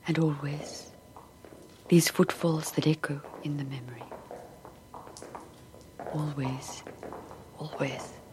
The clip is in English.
And always, these footfalls that echo in the memory. Always, always.